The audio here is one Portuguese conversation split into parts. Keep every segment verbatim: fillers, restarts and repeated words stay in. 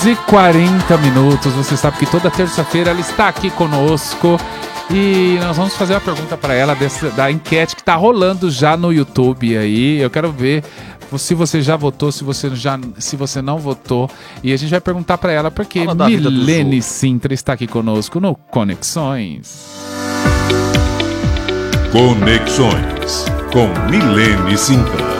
E quarenta minutos, você sabe que toda terça-feira ela está aqui conosco e nós vamos fazer uma pergunta para ela dessa, da enquete que está rolando já no YouTube aí. Eu quero ver se você já votou, se você, já, se você não votou, e a gente vai perguntar para ela porque Milene Sintra está aqui conosco no Conexões. Conexões com Milene Sintra.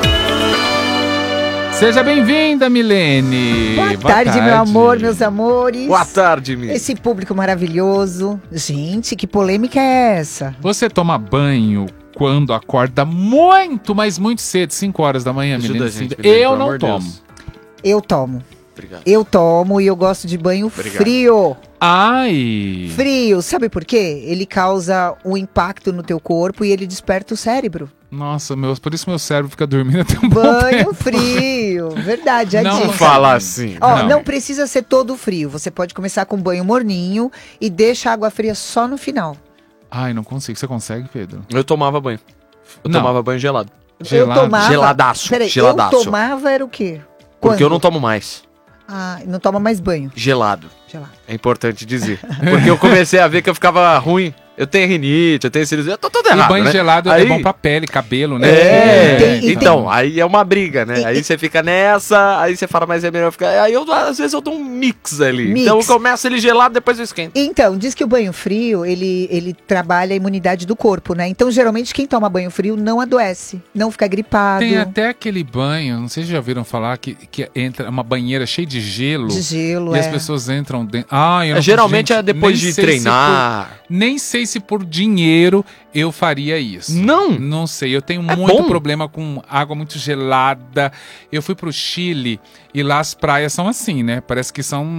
Seja bem-vinda, Milene. Boa, Boa tarde, tarde, meu amor, meus amores. Boa tarde, Milene. Esse público maravilhoso. Gente, que polêmica é essa? Você toma banho quando acorda muito, mas muito cedo, cinco horas da manhã, Ajuda Milene? A gente, Milene, eu não tomo. Deus. Eu tomo. Obrigado. Eu tomo e eu gosto de banho Obrigado. frio. Ai! Frio, sabe por quê? Ele causa um impacto no teu corpo e ele desperta o cérebro. Nossa, meu, por isso meu cérebro fica dormindo até um Banho bom frio, verdade. É não fala assim. Ó, não. não precisa ser todo frio. Você pode começar com banho morninho e deixa a água fria só no final. Ai, não consigo. Você consegue, Pedro? Eu tomava banho. Eu não. tomava banho gelado. Gelado? Eu tomava... Geladaço. Peraí, geladaço. eu tomava era o quê? Porque Quando? eu não tomo mais. Ah, não toma mais banho. Gelado. Gelado. É importante dizer. Porque eu comecei a ver que eu ficava ruim. Eu tenho rinite, eu tenho cirurose, eu tô todo errado, E banho né? gelado aí... é bom pra pele, cabelo, né? É, tem, então, tem... aí é uma briga, né? E, aí e... você fica nessa, aí você fala, mas é melhor ficar... Aí eu, às vezes eu dou um mix ali. Mix. Então eu começo ele gelado, depois eu esquento. Então, diz que o banho frio, ele, ele trabalha a imunidade do corpo, né? Então, geralmente, quem toma banho frio não adoece, não fica gripado. Tem até aquele banho, não sei se já ouviram falar, que, que entra uma banheira cheia de gelo. De gelo, E é. as pessoas entram dentro... Ah, eu não, Geralmente gente, é depois de treinar. Se por, nem sei se por dinheiro eu faria isso. Não? Não sei, eu tenho É muito bom. problema com água muito gelada. Eu fui pro Chile e lá as praias são assim, né? Parece que são...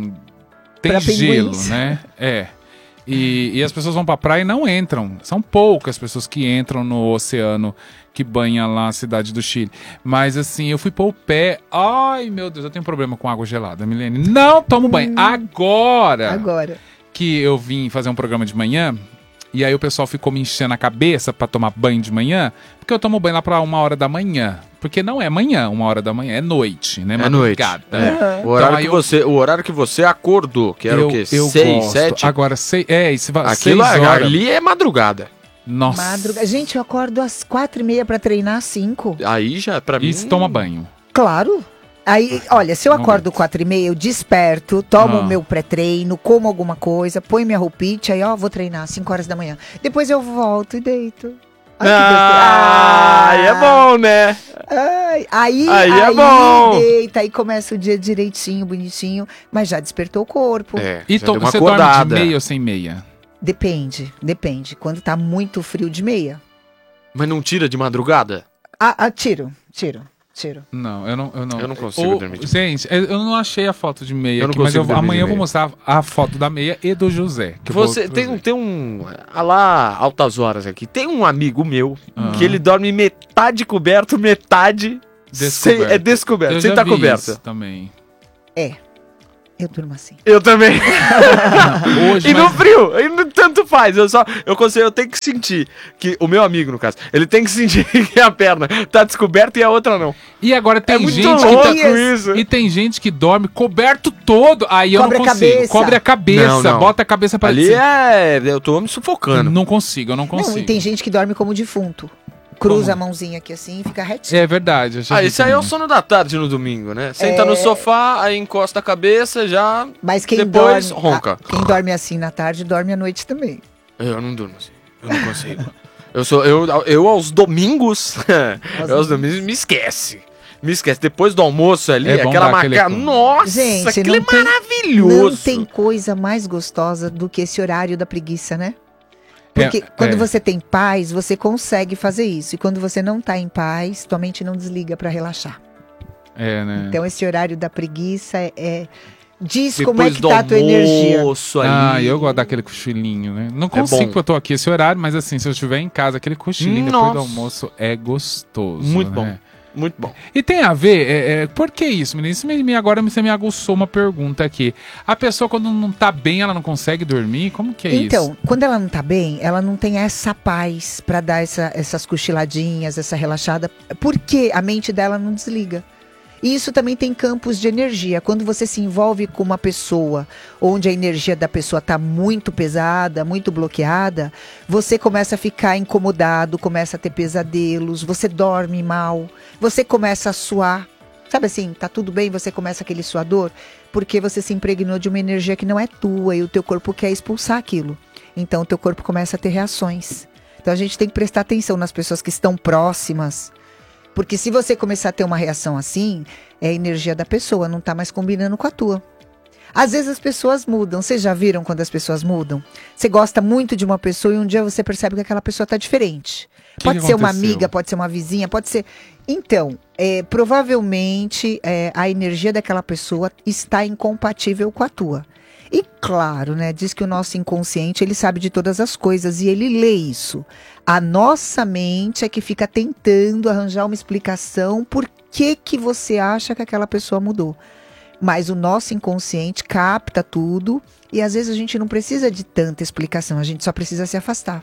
Tem pra gelo, pinguins. né? É. E, e as pessoas vão pra praia e não entram. São poucas pessoas que entram no oceano que banha lá a cidade do Chile. Mas assim, eu fui pôr o pé. Ai, meu Deus, eu tenho problema com água gelada, Milene. Não tomo banho. Hum. Agora! Agora. Que eu vim fazer um programa de manhã, e aí o pessoal ficou me enchendo a cabeça pra tomar banho de manhã, porque eu tomo banho lá pra uma hora da manhã. Porque não é manhã, uma hora da manhã, é noite, né? É noite. É. O, horário Então, que eu, você, o horário que você acordou, que era eu, o quê? Eu Seis, gosto. sete? Agora, seis, é, isso vai Aquilo seis horas. ali é madrugada. Nossa. Madruga... Gente, eu acordo às quatro e meia pra treinar às cinco. Aí já, pra mim... E se toma banho? Claro. Aí, olha, se eu acordo quatro e meia, eu desperto, tomo o Ah. meu pré-treino, como alguma coisa, põe minha roupinha, aí ó, vou treinar às cinco horas da manhã. Depois eu volto e deito. Ai, que Ah, aí é bom, né? Ai, aí, Aí aí, é bom. deita, aí começa o dia direitinho, bonitinho, mas já despertou o corpo. É, E já to, deu uma você dorme acordada. de meia ou sem meia? Depende, depende. Quando tá muito frio de meia. Mas não tira de madrugada? Ah, ah tiro, tiro, tiro. Não, eu não. Eu não, Eu não consigo Ou- dormir de Gente, eu eu não achei a foto de meia Eu não aqui, mas consigo eu- dormir de amanhã eu vou meia. mostrar a foto da meia e do José. Que eu vou Você tem, um- trazer. tem um... Ah lá, altas horas aqui. Tem um amigo meu Ah. que ele dorme metade coberto, metade... Sem, Descoberto. é descoberto, Eu sem já estar vi coberto. isso também. É, eu durmo assim. Eu também. Hoje, E no mas- frio, e no- tanto faz. Eu só, eu consigo, eu tenho que sentir que o meu amigo, no caso, ele tem que sentir que a perna tá descoberta e a outra não. E agora tem É muito gente que louco tá- isso. E tem gente que dorme coberto todo. Aí eu Cobre não a consigo. cabeça. Cobre a cabeça, Não, não. bota a cabeça pra Ali cima. é, eu tô me sufocando. Não consigo, eu não consigo. Não, e tem gente que dorme como defunto. Cruza Como? a mãozinha aqui assim e fica retinho. É verdade. eu já Ah, vi isso aí é o também. sono da tarde no domingo, né? Senta É. no sofá, aí encosta a cabeça, já... Mas quem Depois dorme, ronca. a- quem dorme assim na tarde, dorme à noite também. Eu não durmo assim, eu não consigo. eu sou, eu, eu aos domingos, eu aos domingos me esquece. Me esquece, depois do almoço ali, É bom aquela dar aquele- maca... Nossa, Gente, aquilo é não tem- maravilhoso. Não tem coisa mais gostosa do que esse horário da preguiça, né? Porque É, quando é. você tem paz, você consegue fazer isso. E quando você não tá em paz, tua mente não desliga pra relaxar. É, né? Então esse horário da preguiça é... é- Diz Depois como é que do tá a tua energia. almoço ali. Ah, eu gosto daquele cochilinho, né? Não consigo bom. porque eu tô aqui esse horário, mas assim, se eu estiver em casa, aquele cochilinho depois do Nossa. almoço é gostoso. Muito né? bom. Muito bom. E tem a ver, é, é, por que isso, menino? Isso me, me- agora você me aguçou uma pergunta aqui. A pessoa, quando não tá bem, ela não consegue dormir? Como que é Então, isso? quando ela não tá bem, ela não tem essa paz pra dar essa- essas cochiladinhas, essa relaxada, porque a mente dela não desliga. E isso também tem campos de energia. Quando você se envolve com uma pessoa onde a energia da pessoa está muito pesada, muito bloqueada, você começa a ficar incomodado, começa a ter pesadelos, você dorme mal, você começa a suar. Sabe assim, tá tudo bem, você começa aquele suador, porque você se impregnou de uma energia que não é tua e o teu corpo quer expulsar aquilo. Então o teu corpo começa a ter reações. Então a gente tem que prestar atenção nas pessoas que estão próximas, porque se você começar a ter uma reação assim, é a energia da pessoa, não tá mais combinando com a tua. Às vezes as pessoas mudam, vocês já viram quando as pessoas mudam? Você gosta muito de uma pessoa e um dia você percebe que aquela pessoa tá diferente. Que pode que ser uma aconteceu? amiga, pode ser uma vizinha, pode ser... Então, é, provavelmente é, a energia daquela pessoa está incompatível com a tua. E claro, né, diz que o nosso inconsciente, ele sabe de todas as coisas e ele lê isso. A nossa mente é que fica tentando arranjar uma explicação por que que você acha que aquela pessoa mudou. Mas o nosso inconsciente capta tudo e às vezes a gente não precisa de tanta explicação, a gente só precisa se afastar.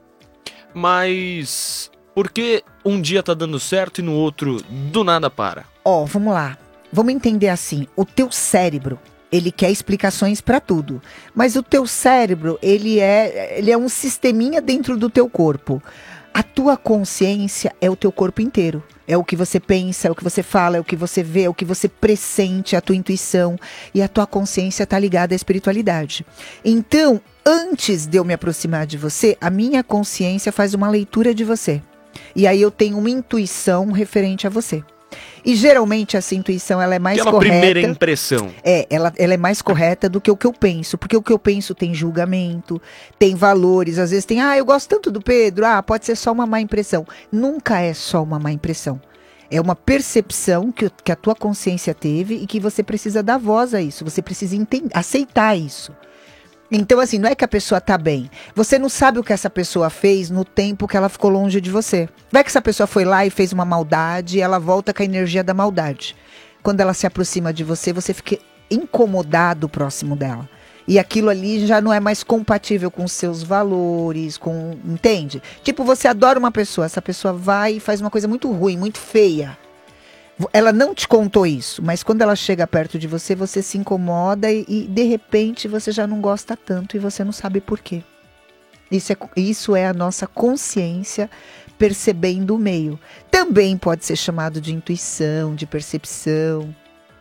Mas por que um dia tá dando certo e no outro do nada para? Ó, vamos lá. Vamos entender assim, o teu cérebro, ele quer explicações para tudo. Mas o teu cérebro, ele é, ele é um sisteminha dentro do teu corpo. A tua consciência é o teu corpo inteiro. É o que você pensa, é o que você fala, é o que você vê, é o que você pressente, a tua intuição. E a tua consciência está ligada à espiritualidade. Então, antes de eu me aproximar de você, a minha consciência faz uma leitura de você. E aí eu tenho uma intuição referente a você. E geralmente essa intuição ela é mais Aquela correta. primeira impressão. É, ela, ela é mais correta do que o que eu penso. Porque o que eu penso tem julgamento, tem valores. Às vezes tem, ah, eu gosto tanto do Pedro. Ah, pode ser só uma má impressão. Nunca é só uma má impressão. É uma percepção que, que a tua consciência teve e que você precisa dar voz a isso. Você precisa entender, aceitar isso. Então, assim, não é que a pessoa tá bem. Você não sabe o que essa pessoa fez no tempo que ela ficou longe de você. Vai que essa pessoa foi lá e fez uma maldade e ela volta com a energia da maldade. Quando ela se aproxima de você, você fica incomodado próximo dela. E aquilo ali já não é mais compatível com os seus valores, com... Entende? Tipo, você adora uma pessoa, essa pessoa vai e faz uma coisa muito ruim, muito feia. Ela não te contou isso, mas quando ela chega perto de você, você se incomoda e, e de repente você já não gosta tanto e você não sabe por quê. Isso é, isso é a nossa consciência percebendo o meio. Também pode ser chamado de intuição, de percepção.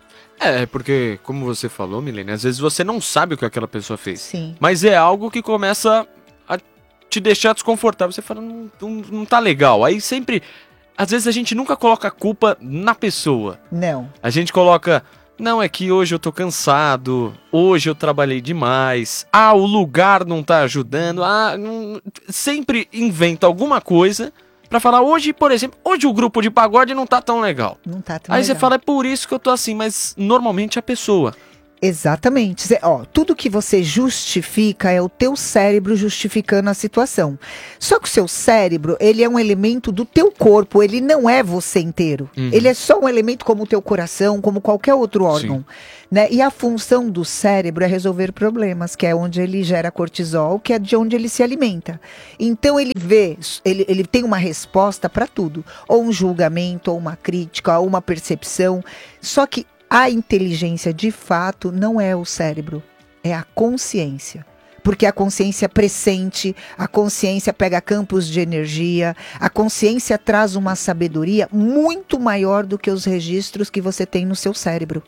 É, porque, como você falou, Milene, às vezes você não sabe o que aquela pessoa fez. Sim. Mas é algo que começa a te deixar desconfortável. Você fala, não, não, não tá legal. Aí sempre... Às vezes a gente nunca coloca a culpa na pessoa. Não. A gente coloca, não, é que hoje eu tô cansado, hoje eu trabalhei demais, ah, o lugar não tá ajudando, ah, não... sempre inventa alguma coisa pra falar, hoje, por exemplo, hoje o grupo de pagode não tá tão legal. Não tá tão Aí legal. você fala, é por isso que eu tô assim, mas normalmente é a pessoa. Exatamente. Cê- Ó, tudo que você justifica é o teu cérebro justificando a situação. Só que o seu cérebro, ele é um elemento do teu corpo, ele não é você inteiro. Uhum. Ele é só um elemento como o teu coração, como qualquer outro órgão. Né? E a função do cérebro é resolver problemas, que é onde ele gera cortisol, que é de onde ele se alimenta. Então ele vê, ele, ele tem uma resposta para tudo. Ou um julgamento, ou uma crítica, ou uma percepção. Só que a inteligência, de fato, não é o cérebro, é a consciência. Porque a consciência pressente, a consciência pega campos de energia, a consciência traz uma sabedoria muito maior do que os registros que você tem no seu cérebro.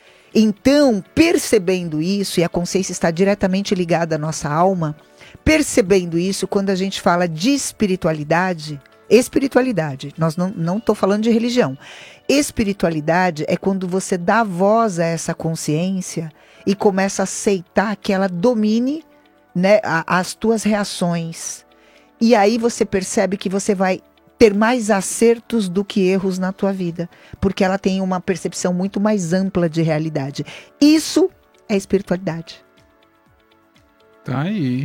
Então, percebendo isso, e a consciência está diretamente ligada à nossa alma, percebendo isso, quando a gente fala de espiritualidade... Espiritualidade, nós não não tô falando de religião. Espiritualidade é quando você dá voz a essa consciência e começa a aceitar que ela domine, né, a, as tuas reações. E aí você percebe que você vai ter mais acertos do que erros na tua vida, porque ela tem uma percepção muito mais ampla de realidade. Isso é espiritualidade. Tá aí.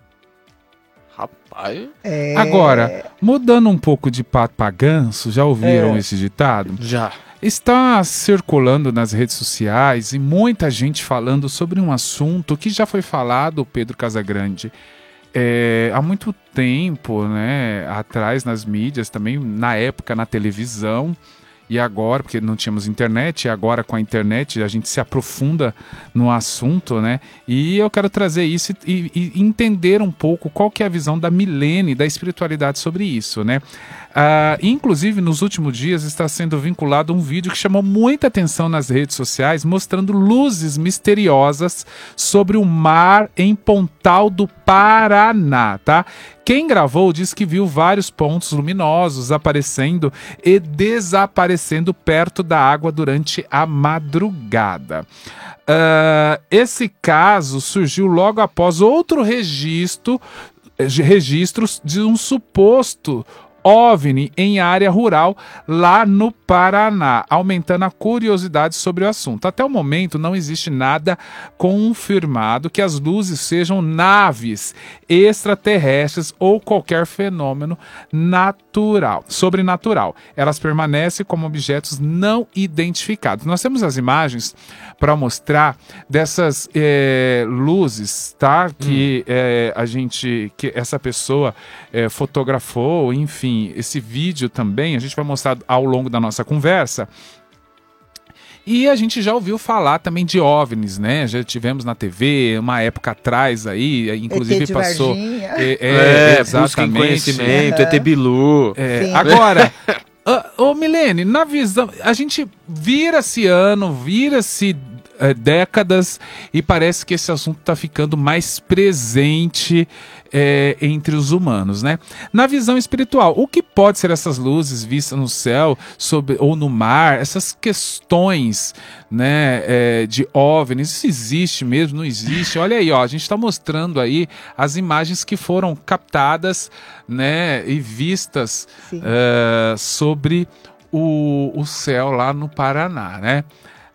Rapaz, É... Agora, mudando um pouco de pato pra ganso, já ouviram É. esse ditado? já. Está circulando nas redes sociais e muita gente falando sobre um assunto que já foi falado, Pedro Casagrande, é, há muito tempo, né, atrás nas mídias, também na época na televisão, e agora, porque não tínhamos internet, e agora com a internet a gente se aprofunda no assunto, né? E eu quero trazer isso e, e entender um pouco qual que é a visão da Milene, da espiritualidade sobre isso, né? Uh, inclusive, nos últimos dias está sendo vinculado um vídeo que chamou muita atenção nas redes sociais, mostrando luzes misteriosas sobre o mar em Pontal do Paraná, tá? Quem gravou diz que viu vários pontos luminosos aparecendo e desaparecendo perto da água durante a madrugada. Uh, esse caso surgiu logo após outro registro, registros de um suposto OVNI em área rural lá no Paraná, aumentando a curiosidade sobre o assunto. Até o momento não existe nada confirmado que as luzes sejam naves extraterrestres ou qualquer fenômeno natural, sobrenatural. Elas permanecem como objetos não identificados. Nós temos as imagens para mostrar dessas é, luzes, tá? Que hum. é, a gente, que essa pessoa é, fotografou, enfim. Esse vídeo também a gente vai mostrar ao longo da nossa conversa. E a gente já ouviu falar também de OVNIs, né? Já tivemos na T V uma época atrás aí, inclusive E T de passou. Varginha. É, é, É, exatamente. busca em conhecimento, E T Bilu. É, Sim. agora, ô oh, Milene, na visão, a gente vira-se ano, vira-se é, décadas e parece que esse assunto está ficando mais presente é, entre os humanos, né? Na visão espiritual, o que pode ser essas luzes vistas no céu sobre, ou no mar, essas questões, né, é, de OVNIs, isso existe mesmo, não existe? Olha aí, ó, a gente está mostrando aí as imagens que foram captadas, né, e vistas uh, sobre o, o céu lá no Paraná, né?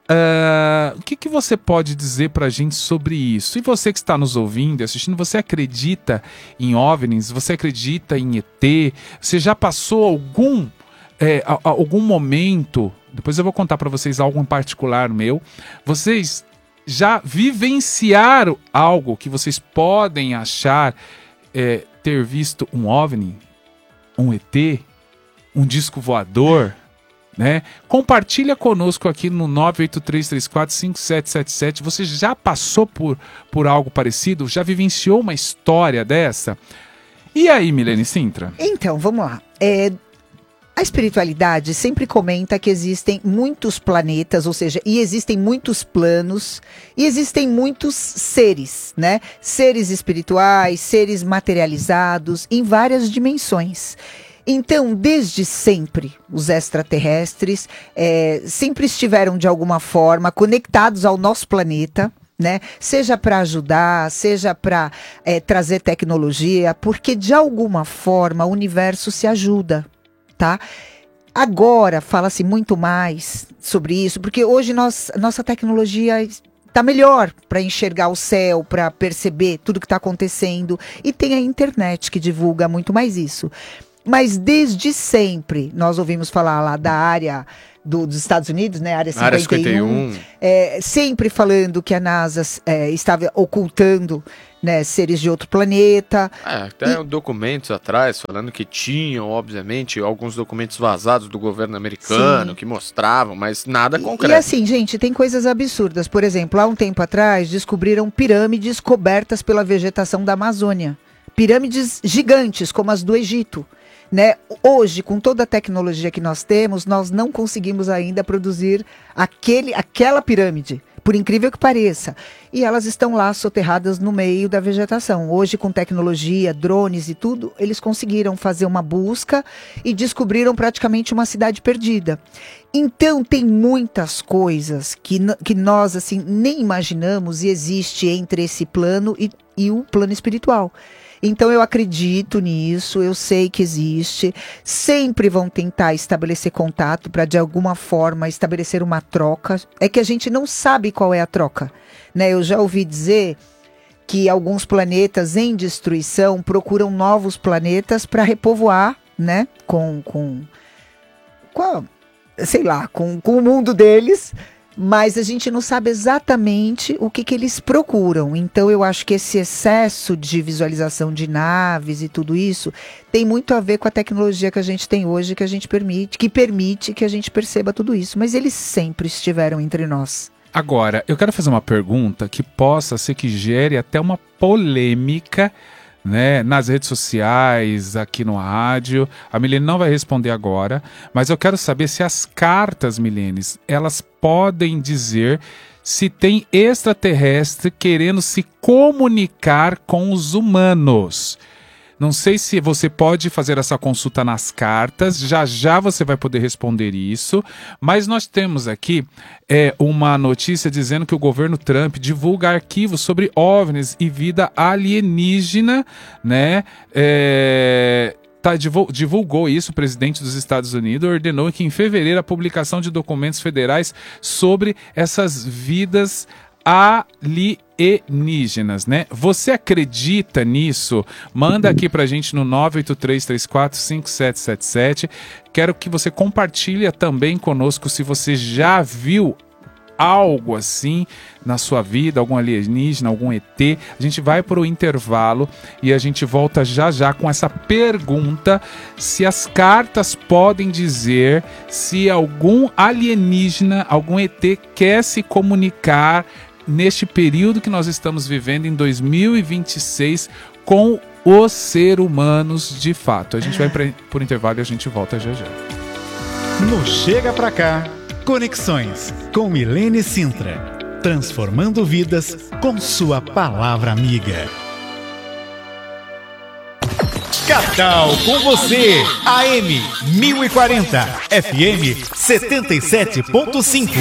Uh, o que, que você pode dizer pra gente sobre isso? E você que está nos ouvindo e assistindo, você acredita em OVNIs? Você acredita em E T? Você já passou algum, é, a, a, algum momento, depois eu vou contar pra vocês algo em particular meu, vocês já vivenciaram algo que vocês podem achar é, ter visto um OVNI, um E T, um disco voador? Né? Compartilha conosco aqui no nove oito três três quatro cinco sete sete sete. Você já passou por, por algo parecido? Já vivenciou uma história dessa? E aí, Milene Sintra? Então, vamos lá. É, a espiritualidade sempre comenta que existem muitos planetas, ou seja, e existem muitos planos, e existem muitos seres, né? Seres espirituais, seres materializados em várias dimensões. Então, desde sempre, os extraterrestres é, sempre estiveram, de alguma forma, conectados ao nosso planeta, né? Seja para ajudar, seja para é, trazer tecnologia, porque, de alguma forma, o universo se ajuda, tá? Agora, fala-se muito mais sobre isso, porque hoje nós, nossa tecnologia está melhor para enxergar o céu, para perceber tudo que está acontecendo, e tem a internet que divulga muito mais isso. Mas desde sempre, nós ouvimos falar lá da área do, dos Estados Unidos, né, área cinquenta e um, cinquenta e um. É, sempre falando que a NASA é, estava ocultando, né, seres de outro planeta. É, até E- documentos atrás falando que tinham, obviamente, alguns documentos vazados do governo americano Sim. que mostravam, mas nada E, concreto. e assim, gente, tem coisas absurdas. Por exemplo, há um tempo atrás, descobriram pirâmides cobertas pela vegetação da Amazônia. Pirâmides gigantes, como as do Egito. Né? Hoje, com toda a tecnologia que nós temos, nós não conseguimos ainda produzir aquele, aquela pirâmide, por incrível que pareça. E elas estão lá soterradas no meio da vegetação. Hoje, com tecnologia, drones e tudo, eles conseguiram fazer uma busca e descobriram praticamente uma cidade perdida. Então, tem muitas coisas que, n- que nós assim nem imaginamos e existe entre esse plano e, e o plano espiritual. Então eu acredito nisso, eu sei que existe. Sempre vão tentar estabelecer contato para de alguma forma estabelecer uma troca. É que a gente não sabe qual é a troca, né? Eu já ouvi dizer que alguns planetas em destruição procuram novos planetas para repovoar, né? Com, com, com a- sei lá, com, com o mundo deles. mas a gente não sabe exatamente o que, que eles procuram. Então eu acho que esse excesso de visualização de naves e tudo isso tem muito a ver com a tecnologia que a gente tem hoje, que a gente permite, que permite que a gente perceba tudo isso. Mas eles sempre estiveram entre nós. Agora, eu quero fazer uma pergunta que possa ser que gere até uma polêmica, né, nas redes sociais, aqui no rádio. A Milene não vai responder agora, mas eu quero saber se as cartas, Milene, elas podem dizer se tem extraterrestre querendo se comunicar com os humanos. Não sei se você pode fazer essa consulta nas cartas, já já você vai poder responder isso, mas nós temos aqui é, uma notícia dizendo que o governo Trump divulga arquivos sobre OVNIs e vida alienígena, né? É... Tá, divulgou isso, o presidente dos Estados Unidos ordenou que em fevereiro a publicação de documentos federais sobre essas vidas alienígenas, né? Você acredita nisso? Manda aqui pra gente no nove oito três três quatro cinco sete sete sete. Quero que você compartilhe também conosco se você já viu algo assim na sua vida, algum alienígena, algum E T. A gente vai para o intervalo e a gente volta já já com essa pergunta: se as cartas podem dizer se algum alienígena, algum E T quer se comunicar neste período que nós estamos vivendo em dois mil e vinte e seis com os seres humanos de fato. A gente vai pra, por intervalo e a gente volta já já. No Chega Pra Cá, Conexões com Milene Sintra, transformando vidas com sua palavra amiga. Capital com você, A M mil e quarenta, F M setenta e sete ponto cinco.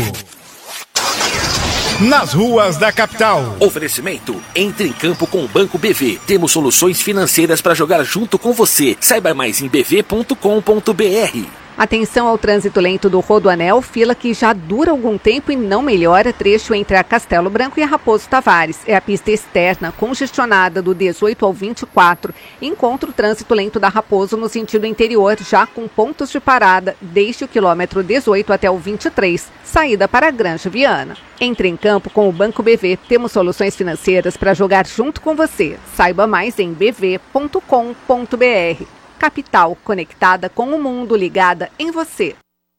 Nas ruas da capital. Oferecimento: entre em campo com o Banco B V. Temos soluções financeiras para jogar junto com você. Saiba mais em b v ponto com ponto b r. Atenção ao trânsito lento do Rodoanel, fila que já dura algum tempo e não melhora, trecho entre a Castelo Branco e a Raposo Tavares. É a pista externa congestionada do dezoito ao vinte e quatro. Encontra o trânsito lento da Raposo no sentido interior, já com pontos de parada desde o quilômetro dezoito até o vinte e três, saída para a Granja Viana. Entre em campo com o Banco B V. Temos soluções financeiras para jogar junto com você. Saiba mais em b v ponto com ponto b r. Capital, conectada com o mundo, ligada em você.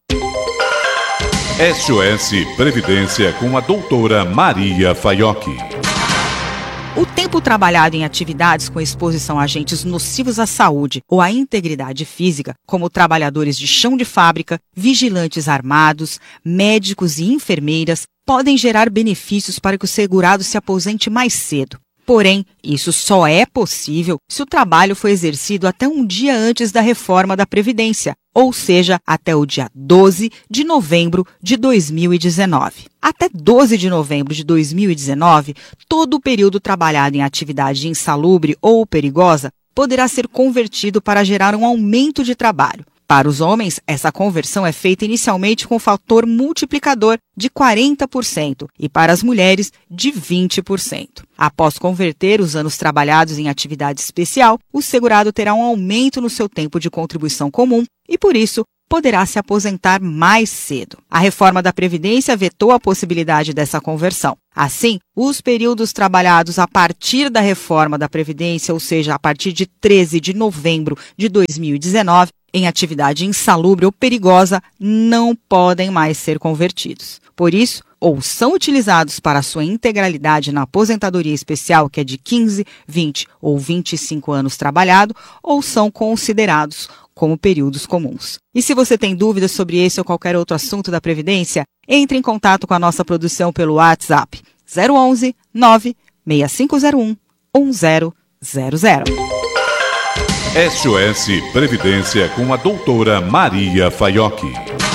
S O S Previdência com a doutora Maria Faiocchi. O tempo trabalhado em atividades com exposição a agentes nocivos à saúde ou à integridade física, como trabalhadores de chão de fábrica, vigilantes armados, médicos e enfermeiras, podem gerar benefícios para que o segurado se aposente mais cedo. Porém, isso só é possível se o trabalho foi exercido até um dia antes da reforma da Previdência, ou seja, até o dia doze de novembro de dois mil e dezenove. Até doze de novembro de dois mil e dezenove, todo o período trabalhado em atividade insalubre ou perigosa poderá ser convertido para gerar um aumento de trabalho. Para os homens, essa conversão é feita inicialmente com fator multiplicador de quarenta por cento e para as mulheres de vinte por cento. Após converter os anos trabalhados em atividade especial, o segurado terá um aumento no seu tempo de contribuição comum e, por isso, poderá se aposentar mais cedo. A reforma da Previdência vetou a possibilidade dessa conversão. Assim, os períodos trabalhados a partir da reforma da Previdência, ou seja, a partir de treze de novembro de dois mil e dezenove, em atividade insalubre ou perigosa, não podem mais ser convertidos. Por isso, ou são utilizados para sua integralidade na aposentadoria especial, que é de quinze, vinte ou vinte e cinco anos trabalhado, ou são considerados como períodos comuns. E se você tem dúvidas sobre esse ou qualquer outro assunto da Previdência, entre em contato com a nossa produção pelo WhatsApp zero onze, nove seis cinco zero um, um zero zero zero. S O S Previdência com a doutora Maria Faiocchi.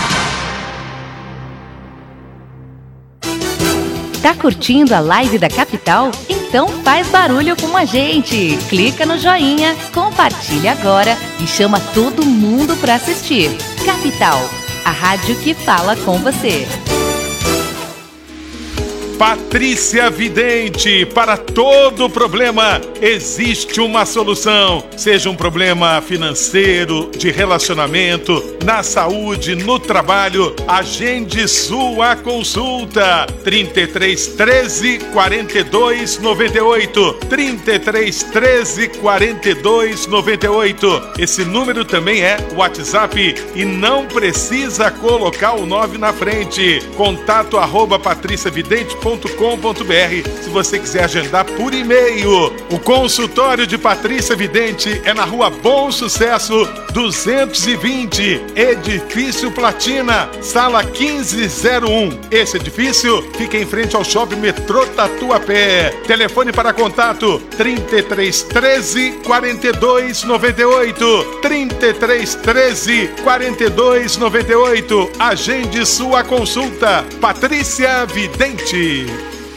Tá curtindo a live da Capital? Então faz barulho com a gente. Clica no joinha, compartilha agora e chama todo mundo para assistir. Capital, a rádio que fala com você. Patrícia Vidente, para todo problema existe uma solução. Seja um problema financeiro, de relacionamento, na saúde, no trabalho, agende sua consulta. trinta e três, treze, quarenta e dois, noventa e oito. trinta e três, treze, quarenta e dois, noventa e oito. Esse número também é WhatsApp e não precisa colocar o nove na frente. Contato arroba patricia vidente ponto com ponto br se você quiser agendar por e-mail. O consultório de Patrícia Vidente é na rua Bom Sucesso duzentos e vinte, Edifício Platina, sala quinze zero um. Esse edifício fica em frente ao Shopping Metrô Tatuapé. Telefone para contato trinta e três, treze, quarenta e dois, noventa e oito. trinta e três, treze, quarenta e dois, noventa e oito. Agende sua consulta. Patrícia Vidente.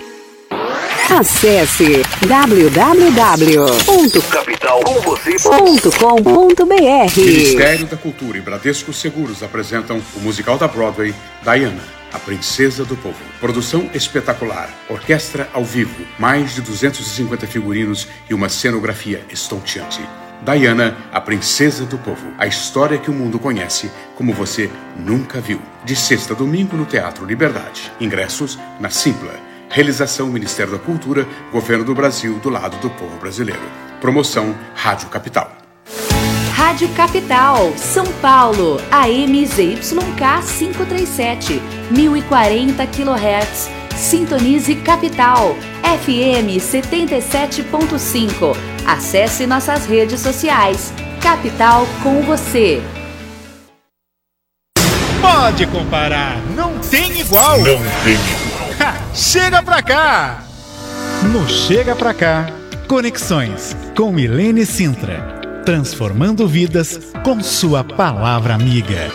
Acesse w w w ponto capital com você ponto com ponto b r. Ministério da Cultura e Bradesco Seguros apresentam o musical da Broadway, Diana, a Princesa do Povo. Produção espetacular, orquestra ao vivo, mais de duzentos e cinquenta figurinos e uma cenografia estonteante. Diana, a Princesa do Povo. A história que o mundo conhece como você nunca viu. De sexta a domingo no Teatro Liberdade. Ingressos na Simpla. Realização Ministério da Cultura, Governo do Brasil, do lado do povo brasileiro. Promoção Rádio Capital. Rádio Capital, São Paulo, A M Z Y K quinhentos e trinta e sete, mil e quarenta quilohertz. Sintonize Capital, F M setenta e sete ponto cinco. Acesse nossas redes sociais. Capital com você. Pode comparar, não tem igual. Não tem igual. Ha, chega pra cá! No Chega Pra Cá, Conexões com Milene Sintra. Transformando vidas com sua palavra amiga.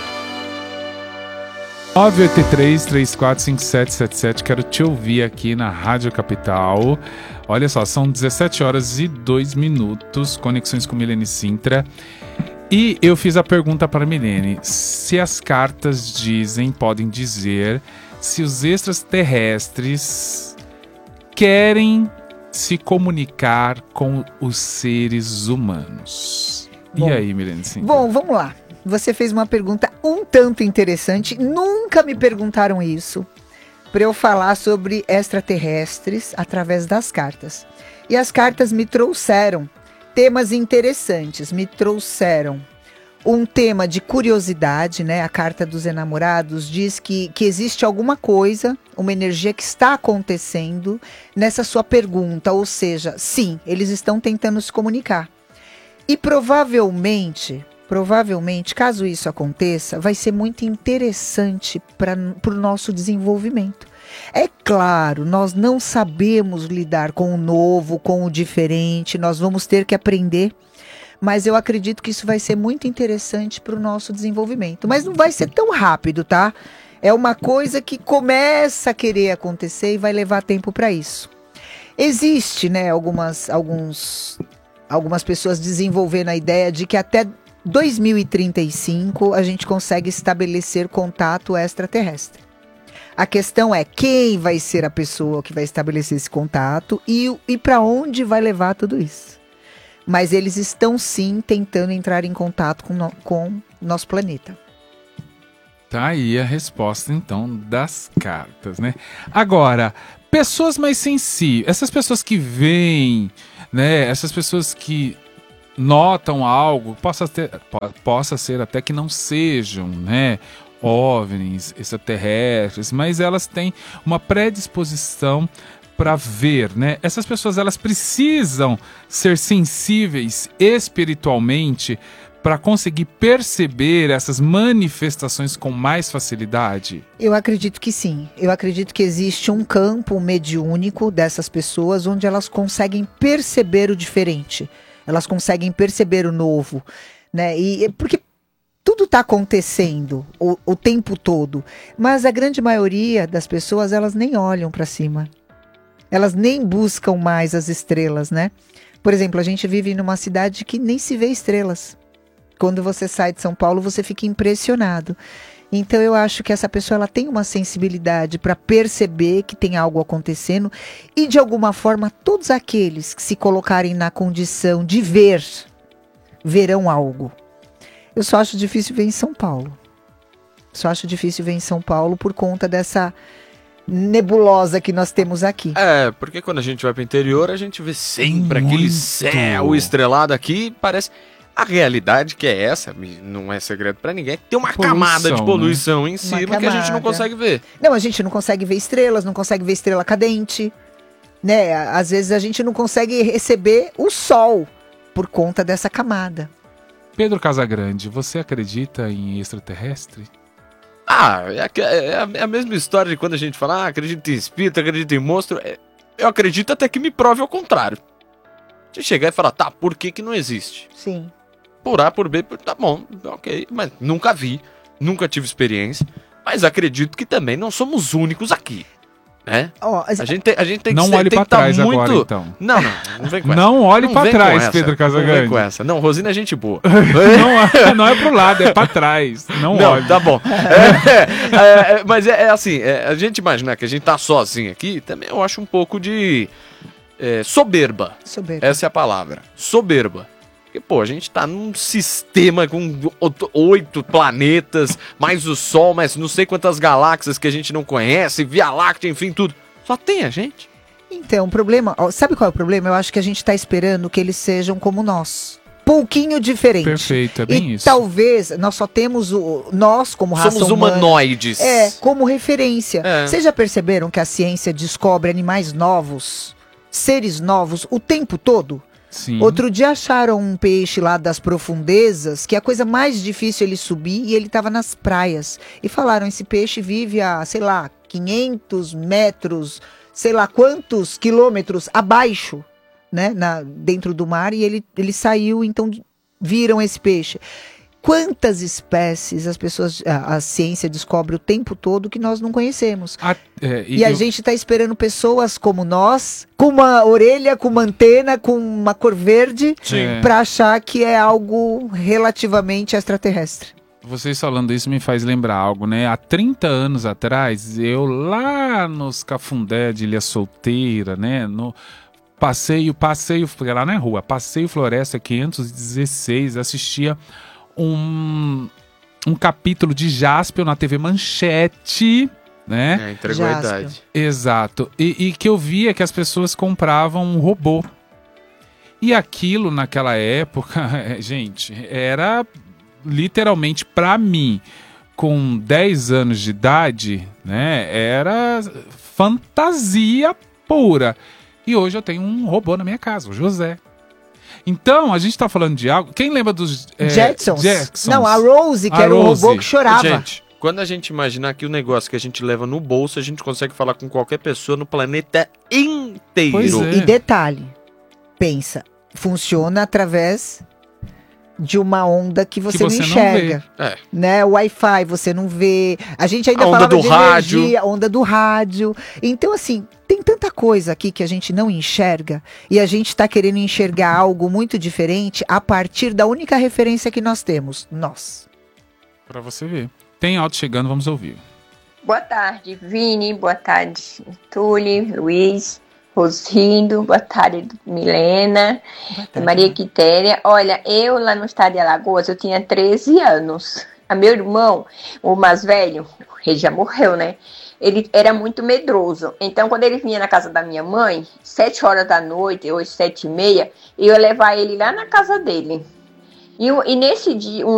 nove oito três, três quatro cinco sete sete sete, quero te ouvir aqui na Rádio Capital. Olha só, são dezessete horas e dois minutos, Conexões com Milene Sintra. E eu fiz a pergunta para a Milene, se as cartas dizem, podem dizer, se os extraterrestres querem se comunicar com os seres humanos. Bom, e aí, Milene Sintra? Bom, vamos lá. Você fez uma pergunta um tanto interessante. Nunca me perguntaram isso para eu falar sobre extraterrestres através das cartas. E as cartas me trouxeram temas interessantes. Me trouxeram um tema de curiosidade, né? A carta dos enamorados diz que, que existe alguma coisa, uma energia que está acontecendo nessa sua pergunta. Ou seja, sim, eles estão tentando se comunicar. E provavelmente... Provavelmente, caso isso aconteça, vai ser muito interessante para o nosso desenvolvimento. É claro, nós não sabemos lidar com o novo, com o diferente, nós vamos ter que aprender, mas eu acredito que isso vai ser muito interessante para o nosso desenvolvimento. Mas não vai ser tão rápido, tá? É uma coisa que começa a querer acontecer e vai levar tempo para isso. Existe, né, algumas, alguns, algumas pessoas desenvolvendo a ideia de que até dois mil e trinta e cinco a gente consegue estabelecer contato extraterrestre. A questão é quem vai ser a pessoa que vai estabelecer esse contato e, e para onde vai levar tudo isso. Mas eles estão sim tentando entrar em contato com, no, com nosso planeta. Tá aí a resposta então das cartas, né? Agora, pessoas mais sensíveis, essas pessoas que veem, né? Essas pessoas que notam algo, possa, ter, possa ser até que não sejam, né, OVNIs, extraterrestres, mas elas têm uma predisposição para ver, né? Essas pessoas, elas precisam ser sensíveis espiritualmente para conseguir perceber essas manifestações com mais facilidade? Eu acredito que sim. Eu acredito que existe um campo mediúnico dessas pessoas onde elas conseguem perceber o diferente. Elas conseguem perceber o novo, né? E porque tudo está acontecendo o, o tempo todo, mas a grande maioria das pessoas, elas nem olham para cima. Elas nem buscam mais as estrelas, né? Por exemplo, a gente vive numa cidade que nem se vê estrelas. Quando você sai de São Paulo, você fica impressionado. Então eu acho que essa pessoa ela tem uma sensibilidade para perceber que tem algo acontecendo e de alguma forma todos aqueles que se colocarem na condição de ver, verão algo. Eu só acho difícil ver em São Paulo. Só acho difícil ver em São Paulo por conta dessa nebulosa que nós temos aqui. É, porque quando a gente vai pro interior, a gente vê sempre Muito. aquele céu estrelado aqui, parece... A realidade que é essa, não é segredo pra ninguém, é que tem uma poluição, camada de poluição né? em cima que a gente não consegue ver. Não, a gente não consegue ver estrelas, não consegue ver estrela cadente, né? Às vezes a gente não consegue receber o sol por conta dessa camada. Pedro Casagrande, você acredita em extraterrestre? Ah, é a, é a, é a mesma história de quando a gente fala, ah, acredita em espírito, acredita em monstro. Eu acredito até que me prove ao contrário. De chegar e falar, tá, por que que não existe? Sim. Por A, por B, por... tá bom, ok, mas nunca vi, nunca tive experiência, mas acredito que também não somos únicos aqui, né? Oh, a, gente tem, a gente tem não que ser, olhe tem pra que trás muito... agora, então. Não, não, não vem com essa. Não olhe não pra trás, Pedro Casagrande. Não vem com essa. Não, Rosina é gente boa. não, não é pro lado, é pra trás. Não, não olhe. Tá bom. É, é, é, mas é, é assim, é, a gente imaginar que a gente tá sozinho aqui, também eu acho um pouco de é, soberba. Soberba. Essa é a palavra. Soberba. Porque, pô, a gente tá num sistema com oito planetas, mais o Sol, mais não sei quantas galáxias que a gente não conhece, Via Láctea, enfim, tudo. Só tem a gente. Então, o problema... Sabe qual é o problema? Eu acho que a gente tá esperando que eles sejam como nós. Pouquinho diferente. Perfeito, é bem e isso. talvez nós só temos o... Nós, como raça Somos humana... humanoides. É, como referência. É. Vocês já perceberam que a ciência descobre animais novos, seres novos, o tempo todo? Sim. Outro dia acharam um peixe lá das profundezas, que é a coisa mais difícil ele subir, e ele estava nas praias. E falaram, esse peixe vive a, sei lá, quinhentos metros, sei lá quantos quilômetros abaixo, né, na, dentro do mar, e ele, ele saiu, então viram esse peixe. Quantas espécies as pessoas, a, a ciência descobre o tempo todo que nós não conhecemos. A, é, e, e a eu... gente está esperando pessoas como nós, com uma orelha, com uma antena, com uma cor verde, para achar que é algo relativamente extraterrestre. Vocês falando isso me faz lembrar algo, né? Há trinta anos atrás, eu lá nos Cafundé de Ilha Solteira, né? No passeio, passeio, lá na rua, Passeio Floresta quinhentos e dezesseis, assistia Um, um capítulo de Jaspion na T V Manchete, né? É, entregou a idade. Exato. E, e que eu via que as pessoas compravam um robô. E aquilo naquela época, gente, era literalmente pra mim, com dez anos de idade, né? Era fantasia pura. E hoje eu tenho um robô na minha casa, o José. Então, a gente tá falando de algo... Quem lembra dos... É, Jetsons? Jetsons? Não, a Rose, que a era um Rose. robô que chorava. Gente, quando a gente imaginar que o negócio que a gente leva no bolso, a gente consegue falar com qualquer pessoa no planeta inteiro. Pois é. E detalhe, pensa, funciona através de uma onda que você, que você não enxerga. Não vê. É. Né? O Wi-Fi você não vê. A gente ainda a onda falava do de rádio. energia, onda do rádio. Então, assim, tem tanta coisa aqui que a gente não enxerga e a gente está querendo enxergar algo muito diferente a partir da única referência que nós temos, nós. Pra você ver. Tem áudio chegando, vamos ouvir. Boa tarde, Vini. Boa tarde, Túlio, Luiz, Rosindo. Boa tarde, Milena. Boa tarde, Maria Quitéria. Olha, eu lá no estado de Alagoas, eu tinha treze anos. A meu irmão, o mais velho, ele já morreu, né? Ele era muito medroso. Então, quando ele vinha na casa da minha mãe, sete horas da noite, ou sete e meia, eu ia levar ele lá na casa dele. E, e nesse dia, um